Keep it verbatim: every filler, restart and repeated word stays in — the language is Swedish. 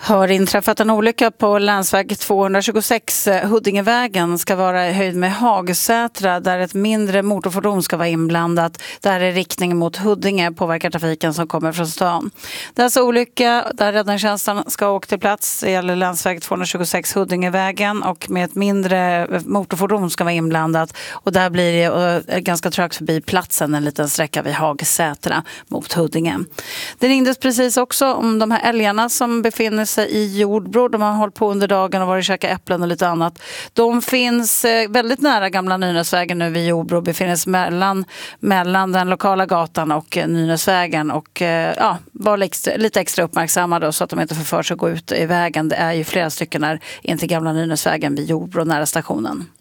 Har inträffat en olycka på länsväg tvåhundratjugosex. Huddingevägen ska vara i höjd med Hagsätra där ett mindre motorfordon ska vara inblandat. Där är riktning mot Huddinge påverkar trafiken som kommer från stan. Det är alltså olycka där räddningstjänsten ska åka till plats. Det gäller länsväg tvåhundratjugosex Huddingevägen och med ett mindre motorfordon ska vara inblandat. Och där blir det ganska trögt förbi platsen en liten sträcka vid Hagsätra mot Huddinge. Det ringdes precis också om de här älgarna som befinner sig i Jordbro. De har hållit på under dagen och varit och käkat äpplen och lite annat. De finns väldigt nära gamla Nynäsvägen nu vid Jordbro. Befinner sig mellan, mellan den lokala gatan och Nynäsvägen. Och ja, var lite extra uppmärksamma så att de inte förför sig att gå ut i vägen. Det är ju flera stycken här in till gamla Nynäsvägen vid Jordbro nära stationen.